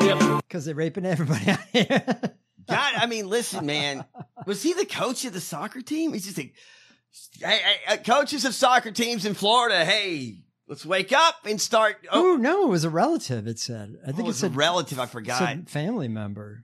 Because they're raping everybody out here. God, I mean, listen, man. Was he the coach of the soccer team? He's just like, hey, coaches of soccer teams in Florida, hey, let's wake up and start. Oh, no, it was a relative, it said. I think it said a relative. I forgot. Some family member.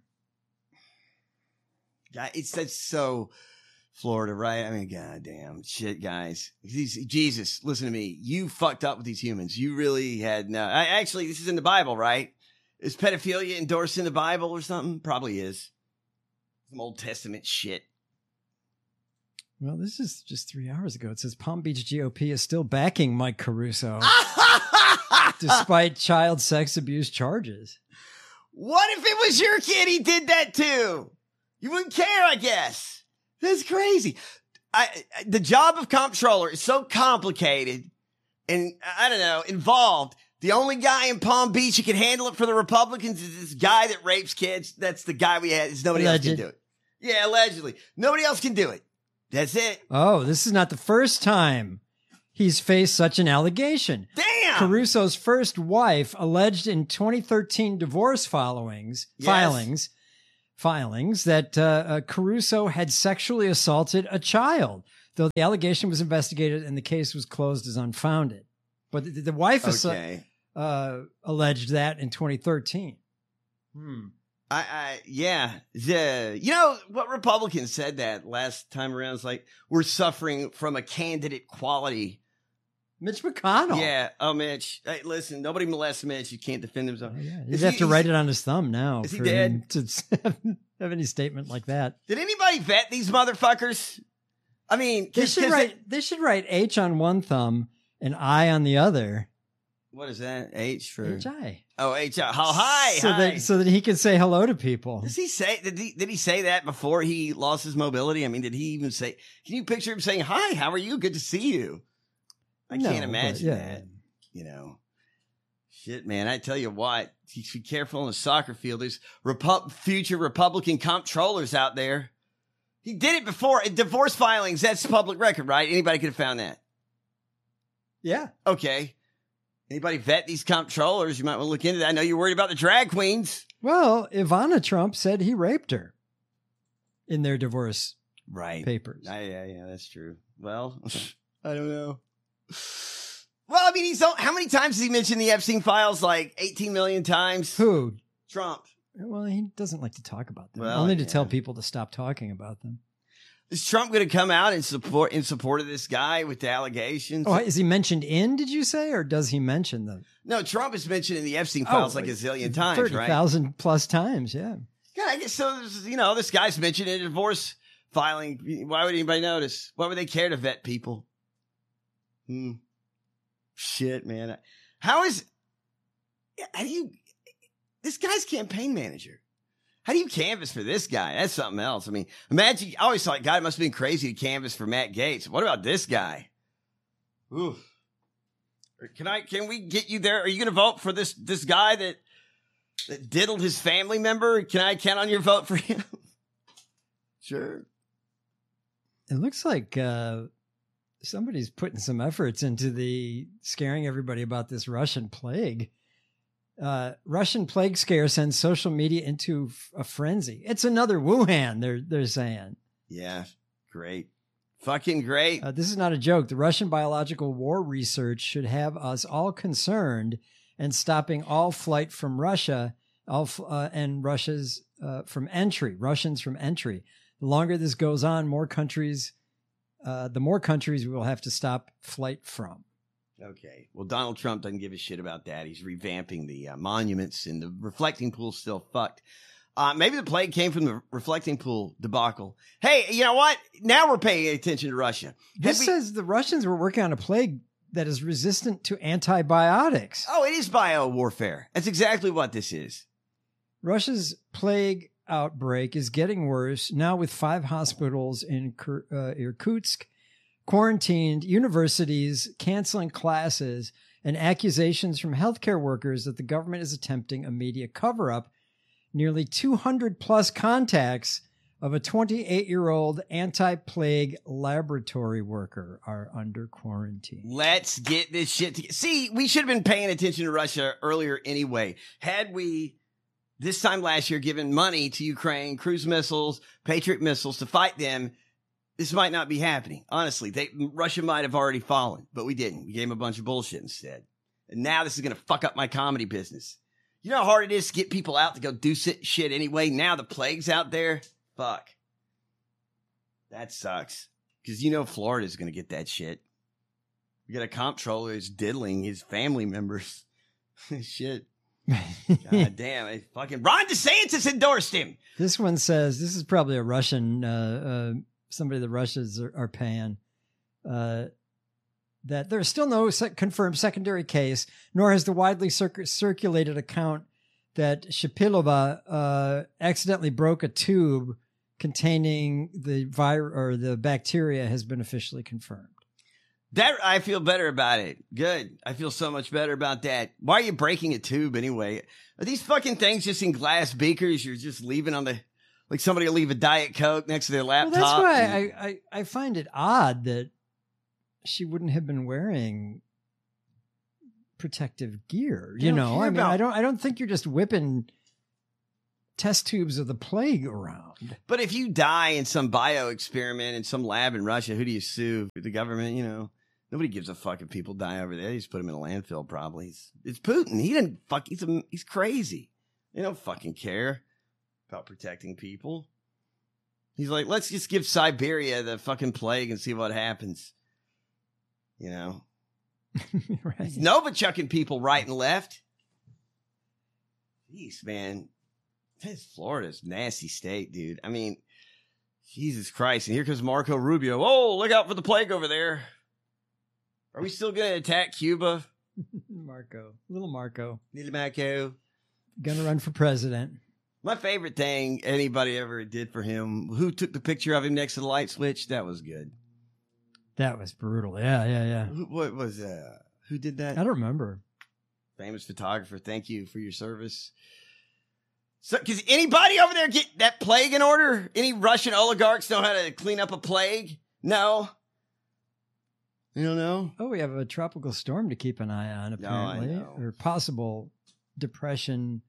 God, it's that's so Florida, right? I mean, goddamn shit, guys. Jesus, listen to me. You fucked up with these humans. You really had no. Actually, this is in the Bible, right? Is pedophilia endorsed in the Bible or something? Probably is. Some Old Testament shit. Well, this is just 3 hours ago. It says Palm Beach GOP is still backing Mike Caruso despite child sex abuse charges. What if it was your kid he did that to? You wouldn't care, I guess. That's crazy. The job of comptroller is so complicated and, I don't know, involved. The only guy in Palm Beach who can handle it for the Republicans is this guy that rapes kids. That's the guy we had. Nobody else can do it. Yeah, allegedly. Nobody else can do it. That's it. Oh, this is not the first time he's faced such an allegation. Damn! Caruso's first wife alleged in 2013 divorce filings that Caruso had sexually assaulted a child, though the allegation was investigated and the case was closed as unfounded. But the wife alleged that in 2013. Yeah. You know what Republicans said that last time around? It's like, we're suffering from a candidate quality. Mitch McConnell. Yeah. Oh, Mitch. Hey, listen, nobody molests Mitch. You can't defend himself. Oh, yeah. He'd have to write it on his thumb now. Is he dead? To have any statement like that. Did anybody vet these motherfuckers? I mean, they should write H on one thumb and I on the other. What is that? H for H-I. Oh, H-I. How high? So that he can say hello to people. Does he say, did he say that before he lost his mobility? I mean, did he even say, can you picture him saying, hi, how are you? Good to see you. I can't imagine that. You know, shit, man. I tell you what, you should be careful on the soccer field. There's future Republican comptrollers out there. He did it before. Divorce filings, that's public record, right? Anybody could have found that. Yeah. Okay. Anybody vet these comptrollers? You might want to look into that. I know you're worried about the drag queens. Well, Ivana Trump said he raped her in their divorce papers. Yeah, that's true. Well, I don't know. Well, I mean, how many times has he mentioned the Epstein files? Like 18 million times. Who? Trump. Well, he doesn't like to talk about them. Only to tell people to stop talking about them. Is Trump going to come out and support of this guy with the allegations? Oh, is he mentioned in, did you say, or does he mention them? No, Trump is mentioned in the Epstein files like a zillion times, 30,000 plus times, yeah. Yeah, I guess so. This guy's mentioned in a divorce filing. Why would anybody notice? Why would they care to vet people? Shit, man. This guy's campaign manager. How do you canvass for this guy? That's something else. I mean, imagine, I always thought, God, it must have been crazy to canvass for Matt Gaetz. What about this guy? Ooh. Can we get you there? Are you going to vote for this guy that diddled his family member? Can I count on your vote for him? Sure. It looks like, somebody's putting some efforts into the scaring everybody about this Russian plague. Russian plague scare sends social media into a frenzy. It's another Wuhan, they're saying. Yeah, great. Fucking great. This is not a joke. The Russian biological war research should have us all concerned and stopping all flight from Russia and Russians from entry. The longer this goes on, the more countries we will have to stop flight from. Okay. Well, Donald Trump doesn't give a shit about that. He's revamping the monuments, and the reflecting pool's still fucked. Maybe the plague came from the reflecting pool debacle. Hey, you know what? Now we're paying attention to Russia. This says the Russians were working on a plague that is resistant to antibiotics. Oh, it is bio-warfare. That's exactly what this is. Russia's plague outbreak is getting worse now, with 5 hospitals in Irkutsk quarantined, universities canceling classes, and accusations from healthcare workers that the government is attempting a media cover-up. Nearly 200 plus contacts of a 28-year-old anti-plague laboratory worker are under quarantine. Let's get this shit together. See, we should have been paying attention to Russia earlier anyway. Had we this time last year giving money to Ukraine, cruise missiles, Patriot missiles to fight them, this might not be happening. Honestly, Russia might have already fallen, but we didn't. We gave them a bunch of bullshit instead. And now this is going to fuck up my comedy business. You know how hard it is to get people out to go do shit anyway? Now the plague's out there. Fuck. That sucks. Because you know Florida's going to get that shit. We got a comptroller who's diddling his family members. Shit. God damn. Fucking Ron DeSantis endorsed him. This one says, this is probably a Russian, somebody the Russians are paying, that there's still no confirmed secondary case, nor has the widely circulated account that Shapilova accidentally broke a tube containing the virus or the bacteria has been officially confirmed. That I feel better about it. Good. I feel so much better about that. Why are you breaking a tube anyway? Are these fucking things just in glass beakers you're just leaving on the, like somebody will leave a Diet Coke next to their laptop? Well, that's why I find it odd that she wouldn't have been wearing protective gear. You know, I mean, I don't think you're just whipping test tubes of the plague around. But if you die in some bio experiment in some lab in Russia, who do you sue? The government, you know. Nobody gives a fuck if people die over there. You just put them in a landfill, probably. It's Putin. He didn't fuck. He's crazy. They don't fucking care about protecting people. He's like, let's just give Siberia the fucking plague and see what happens. You know, Right. He's Novichucking people right and left. Jeez, man. Florida's a nasty state, dude. I mean, Jesus Christ. And here comes Marco Rubio. Oh, look out for the plague over there. Are we still going to attack Cuba? Little Marco. Gonna run for president. My favorite thing anybody ever did for him, who took the picture of him next to the light switch? That was good. That was brutal. Yeah. What was who did that? I don't remember. Famous photographer. Thank you for your service. So, does anybody over there get that plague in order? Any Russian oligarchs know how to clean up a plague? No. You don't know? Oh, we have a tropical storm to keep an eye on, apparently. No, I know. Or possible depression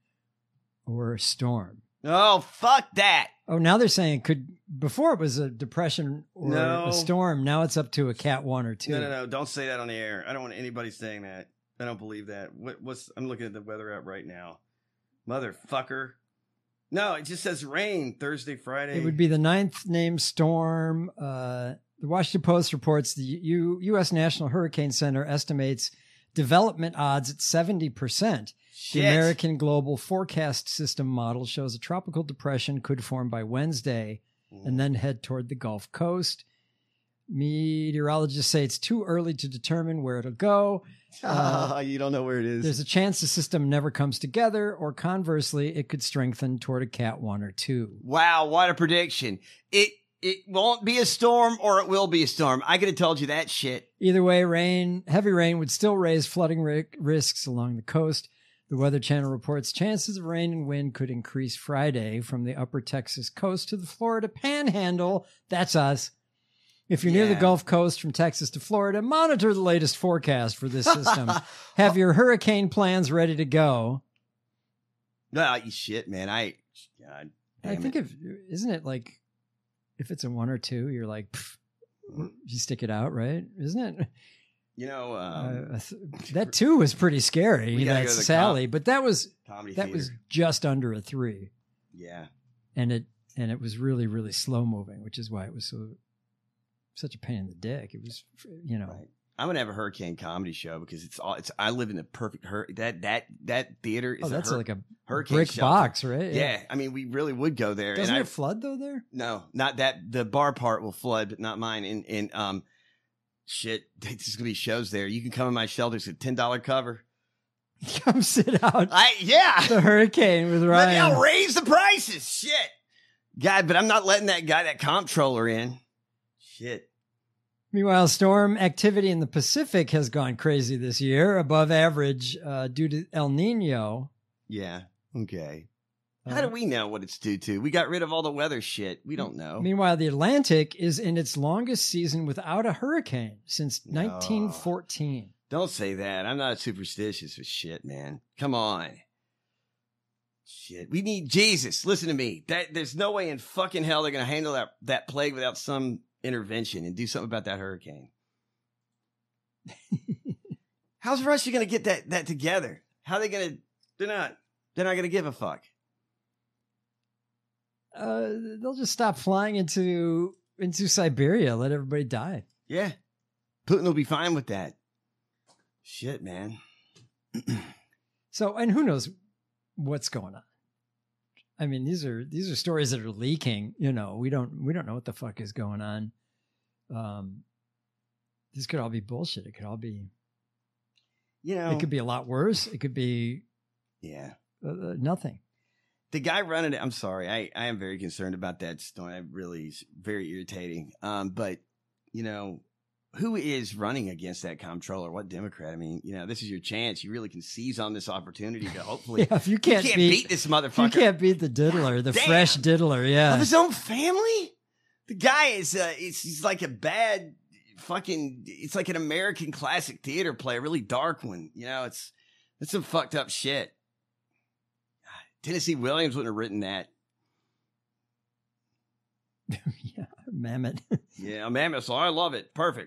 or storm. Oh, fuck that. Oh, now they're saying before it was a depression or a storm. Now it's up to a Cat 1 or 2. No. Don't say that on the air. I don't want anybody saying that. I don't believe that. I'm looking at the weather app right now. Motherfucker. No, it just says rain Thursday, Friday. It would be the 9th named storm. The Washington Post reports the U.S. National Hurricane Center estimates development odds at 70%. Shit. The American Global Forecast System model shows a tropical depression could form by Wednesday and then head toward the Gulf Coast. Meteorologists say it's too early to determine where it'll go. You don't know where it is. There's a chance the system never comes together, or conversely, it could strengthen toward a Cat 1 or 2. Wow, what a prediction. It won't be a storm or it will be a storm. I could have told you that shit. Either way, heavy rain would still raise flooding risks along the coast. The Weather Channel reports chances of rain and wind could increase Friday from the upper Texas coast to the Florida Panhandle. That's us. If you're near the Gulf Coast from Texas to Florida, monitor the latest forecast for this system. Have your hurricane plans ready to go. No, you shit, man. I think isn't it like if it's a 1 or 2, you're like, you stick it out, right? Isn't it? You know, that 2 was pretty scary. That's Sally, but that was theater. Was just under a 3. Yeah, and it was really, really slow moving, which is why it was such a pain in the dick. It was, you know. Right. I'm gonna have a hurricane comedy show because I live in the perfect that theater is that's like a hurricane brick shelter. box, right? Yeah, I mean we really would go there. Doesn't it flood though there? No, not that. The bar part will flood, but not mine. And shit, there's gonna be shows there. You can come in my shelter. It's a $10 cover. Come sit out. The hurricane with Ryan. Maybe I'll raise the prices. Shit, God, but I'm not letting that guy, that comptroller, in. Shit. Meanwhile, storm activity in the Pacific has gone crazy this year, above average due to El Nino. Yeah. Okay. How do we know what it's due to? We got rid of all the weather shit. We don't know. Meanwhile, the Atlantic is in its longest season without a hurricane since 1914. Don't say that. I'm not superstitious with shit, man. Come on. Shit, we need Jesus. Listen to me. There's no way in fucking hell they're going to handle that plague without some intervention and do something about that hurricane. How's Russia going to get that together? How are they going to? They're not going to give a fuck. They'll just stop flying into Siberia. Let everybody die. Yeah, Putin will be fine with that. Shit, man. So, and who knows what's going on? I mean, these are stories that are leaking. You know, we don't know what the fuck is going on. This could all be bullshit. It could all be, it could be a lot worse. It could be, nothing. The guy running it, I'm sorry. I am very concerned about that story. It really is very irritating. But, who is running against that comptroller? What Democrat? I mean, this is your chance. You really can seize on this opportunity to hopefully. If you can't beat this motherfucker. You can't beat the diddler, fresh diddler. Yeah. Of his own family? The guy is, he's like a bad fucking, it's like an American classic theater play, a really dark one. It's some fucked up shit. Tennessee Williams wouldn't have written that. Yeah, Mamet. Yeah, Mamet. So I love it. Perfect.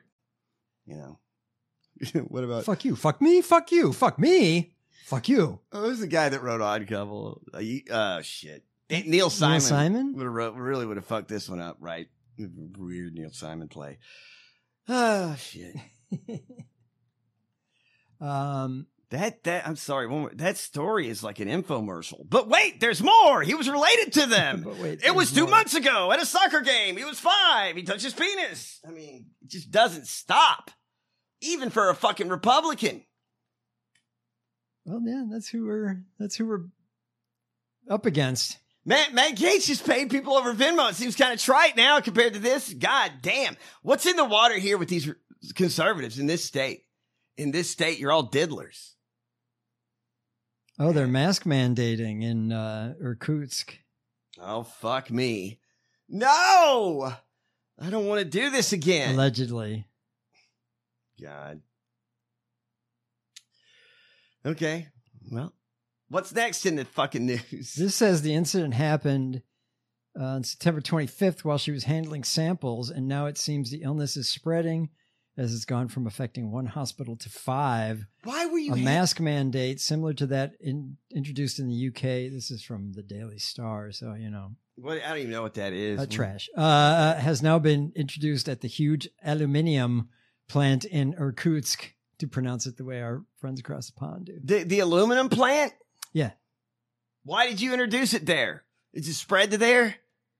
What about fuck you, fuck me, fuck you, fuck me, fuck you? Oh, who's the guy that wrote Odd Couple? Shit. Neil Simon. Neil Simon really would have fucked this one up, right? Weird Neil Simon play. Oh shit. I'm sorry. One more, that story is like an infomercial. But wait, there's more. He was related to them. But wait, it was 2 months ago at a soccer game. He was 5. He touched his penis. I mean, it just doesn't stop. Even for a fucking Republican. Well, yeah, that's who we're up against. Matt Gaetz just paid people over Venmo. It seems kind of trite now compared to this. God damn. What's in the water here with these conservatives in this state? In this state, you're all diddlers. Oh, they're mask mandating in Irkutsk. Oh, fuck me. No! I don't want to do this again. Allegedly. God. Okay. Well, what's next in the fucking news? This says the incident happened on September 25th while she was handling samples, and now it seems the illness is spreading as it's gone from affecting one hospital to 5. Why were you a mask mandate similar to that introduced in the UK? This is from the Daily Star, so What? I don't even know what that is. Trash. Has now been introduced at the huge aluminium plant in Irkutsk, to pronounce it the way our friends across the pond do. The aluminum plant? Yeah. Why did you introduce it there? Is it spread to there?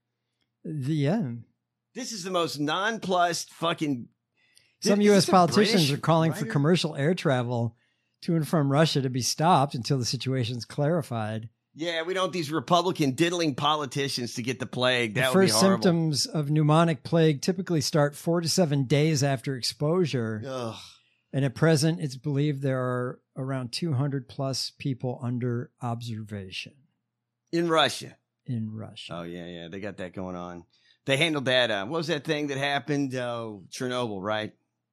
Yeah. This is the most nonplussed fucking... Some U.S. politicians are calling for commercial air travel to and from Russia to be stopped until the situation's clarified. Yeah, we don't want these Republican diddling politicians to get the plague. That would be horrible. The first symptoms of pneumonic plague typically start 4 to 7 days after exposure. Ugh. And at present, it's believed there are around 200 plus people under observation. In Russia? In Russia. Oh, yeah. They got that going on. They handled that. What was that thing that happened? Chernobyl, right?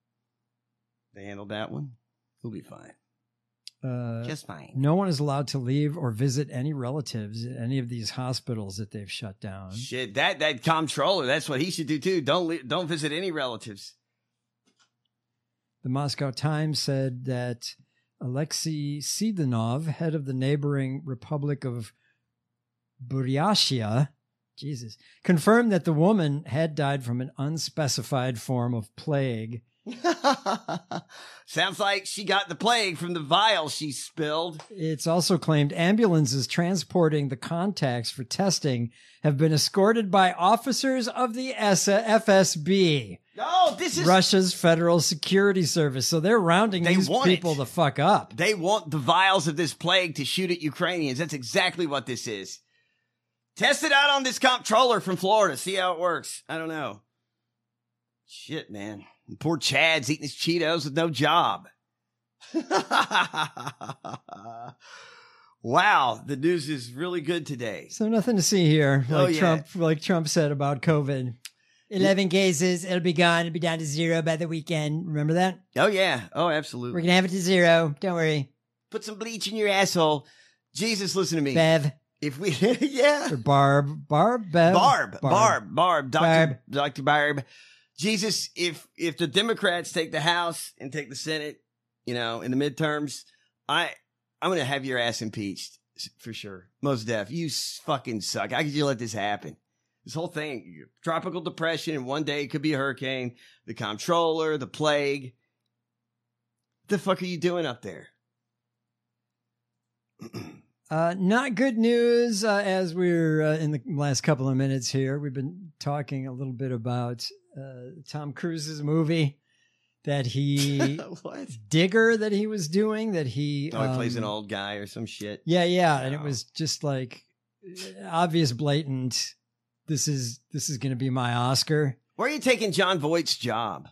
They handled that one. We'll be fine. Just fine. No one is allowed to leave or visit any relatives at any of these hospitals that they've shut down. Shit, that comptroller, that's what he should do too. Don't visit any relatives. The Moscow Times said that Alexei Sidanov, head of the neighboring Republic of Buryatia, confirmed that the woman had died from an unspecified form of plague. Sounds like she got the plague from the vial she spilled. It's also claimed ambulances transporting the contacts for testing have been escorted by officers of the FSB. No, this is Russia's Federal Security Service. So they're rounding these people the fuck up. They want the vials of this plague to shoot at Ukrainians. That's exactly what this is. Test it out on this comptroller from Florida. See how it works. I don't know. Shit, man. Poor Chad's eating his Cheetos with no job. Wow, the news is really good today. So nothing to see here. Like Trump said about COVID. 11 cases, it'll be gone. It'll be down to 0 by the weekend. Remember that? Oh, yeah. Oh, absolutely. We're going to have it to 0. Don't worry. Put some bleach in your asshole. Jesus, listen to me. Bev. If we, yeah. Or Bev. Dr. Barb. Jesus, if the Democrats take the House and take the Senate, in the midterms, I'm going to have your ass impeached for sure. Most def. You fucking suck. How could you let this happen? This whole thing, tropical depression, and one day it could be a hurricane, the comptroller, the plague. What the fuck are you doing up there? Not good news. As we're in the last couple of minutes here, we've been talking a little bit about Tom Cruise's movie that he what? Digger that he was doing that he he plays an old guy or some shit. Yeah, and it was just like obvious, blatant. This is going to be my Oscar. Where are you taking John Voight's job?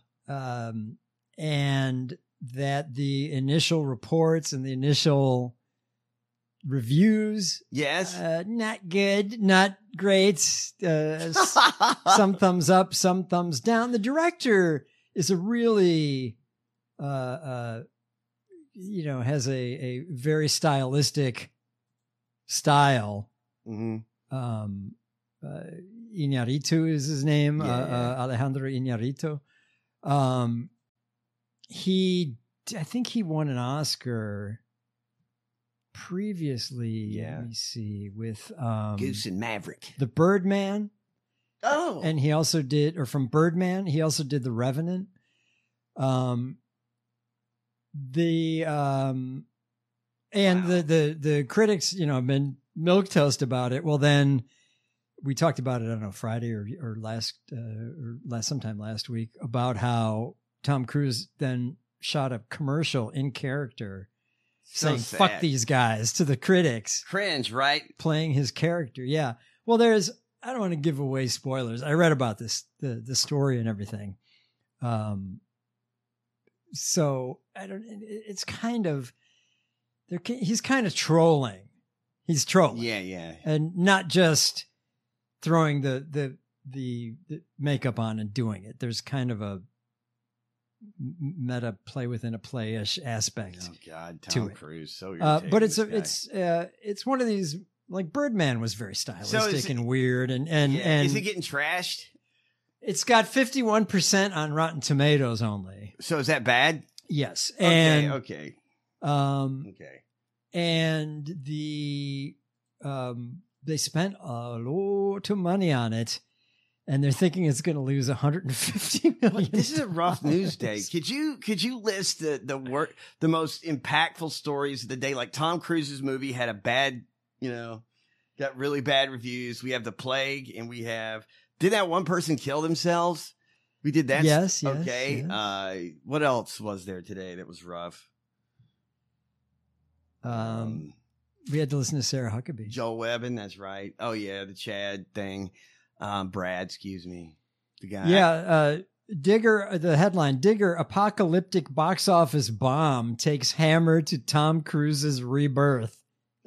And that the initial reports and the initial reviews, yes, not good, not great. Some thumbs up, some thumbs down. The director is a really, has a very stylistic style. Mm-hmm. Iñárritu is his name, Alejandro Iñárritu. I think he won an Oscar previously. Let me see, with Goose and Maverick, The Birdman. Oh, and he also did, or from Birdman, he also did The Revenant. The critics, have been milquetoast about it. Well, then we talked about it, I don't know, Friday or sometime last week, about how Tom Cruise then shot a commercial in character saying, sad. Fuck these guys to the critics. Cringe, right? Playing his character. Yeah. Well, I don't want to give away spoilers. I read about this, the story and everything. So it's kind of, he's kind of trolling. He's trolling. Yeah. And not just throwing the makeup on and doing it. There's kind of a meta play within a play-ish aspect. Oh God, Tom Cruise, so but it's one of these, like Birdman was very stylistic and weird, and is it getting trashed? It's got 51% on Rotten Tomatoes only. So is that bad? Yes. Okay. And they spent a lot of money on it, and they're thinking it's going to lose $150 million. This is a rough news day. Could you list the most impactful stories of the day? Like Tom Cruise's movie had a bad, got really bad reviews. We have the plague, and did that one person kill themselves? We did that. Yes. Okay. Yes. What else was there today that was rough? We had to listen to Sarah Huckabee. Joel Webbin, that's right. Oh yeah, the Chad thing. Brad, excuse me. The guy. Yeah, Digger, the headline, Digger, apocalyptic box office bomb takes hammer to Tom Cruise's rebirth.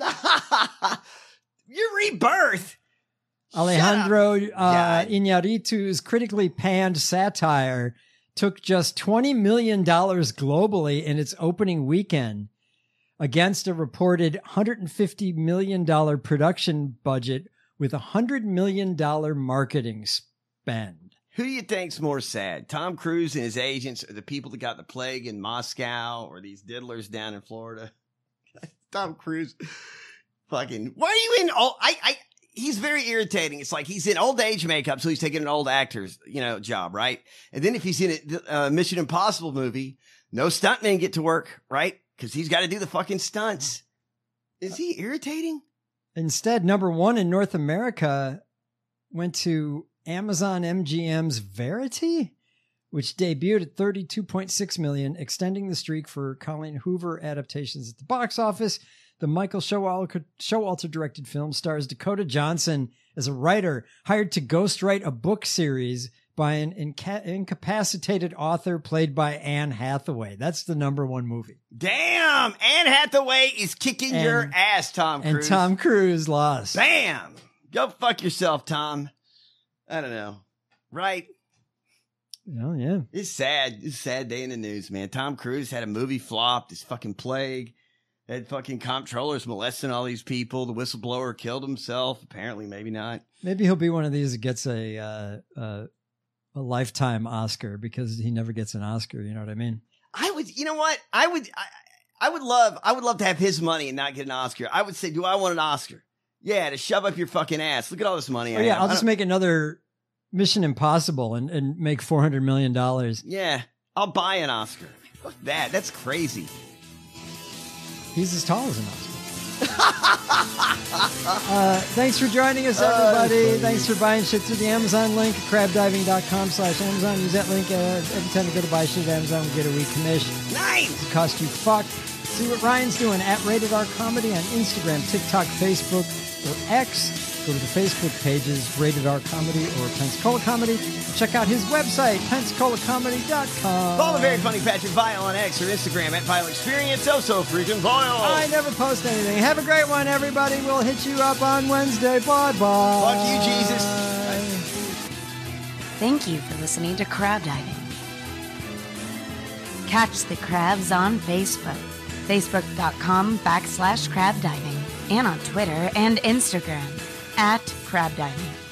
Your rebirth? Alejandro Iñárritu's critically panned satire took just $20 million globally in its opening weekend, against a reported $150 million production budget with $100 million marketing spend. Who do you think's more sad? Tom Cruise and his agents, or the people that got the plague in Moscow, or these diddlers down in Florida? Tom Cruise, fucking, why are you in all? He's very irritating. It's like he's in old age makeup, so he's taking an old actor's, job, right? And then if he's in a Mission Impossible movie, no stuntmen get to work, right? Because he's got to do the fucking stunts. Is he irritating? Instead, number one in North America went to Amazon MGM's Verity, which debuted at $32.6 million, extending the streak for Colleen Hoover adaptations at the box office. The Michael Showalter directed film stars Dakota Johnson as a writer hired to ghostwrite a book series by an incapacitated author played by Anne Hathaway. That's the number one movie. Damn! Anne Hathaway is kicking your ass, Tom Cruise. And Tom Cruise lost. Bam! Go fuck yourself, Tom. I don't know. Right? Oh, yeah. It's sad. It's a sad day in the news, man. Tom Cruise had a movie flop, this fucking plague. That fucking comptroller's molesting all these people. The whistleblower killed himself. Apparently, maybe not. Maybe he'll be one of these that gets a lifetime Oscar because he never gets an Oscar. You know what I mean? You know what? I would love to have his money and not get an Oscar. I would say, do I want an Oscar? Yeah, to shove up your fucking ass. Look at all this money. I'll just make another Mission Impossible and make $400 million. Yeah, I'll buy an Oscar. Fuck that. That's crazy. He's as tall as an Oscar. Thanks for joining us, everybody. Thanks for buying shit through the Amazon link, crabdiving.com/Amazon. Use that link every time you go to buy shit at Amazon. We get a wee commission. Nice. It cost you fuck. See what Ryan's doing at Rated R Comedy on Instagram, TikTok, Facebook, or X. Go to the Facebook pages, Rated R Comedy or Pensacola Comedy. Check out his website, PensacolaComedy.com. Follow the very funny Patrick Vile on X or Instagram at Vile Experience. So freaking vile. I never post anything. Have a great one, everybody. We'll hit you up on Wednesday. Bye-bye. Fuck you, Jesus. Thank you for listening to Crab Diving. Catch the crabs on Facebook. Facebook.com/crabdiving and on Twitter and Instagram @crabdiving.